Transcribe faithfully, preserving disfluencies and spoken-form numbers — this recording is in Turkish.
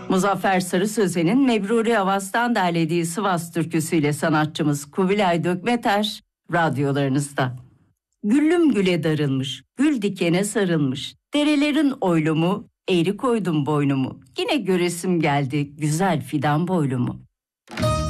Muzaffer Sarı Sözen'in Mebruri Avaz'dan derlediği Sivas türküsüyle sanatçımız Kubilay Dökmeter radyolarınızda. Güllüm güle darılmış, gül dikene sarılmış, derelerin oylumu, eğri koydum boynumu, yine göresim geldi güzel fidan boylumu.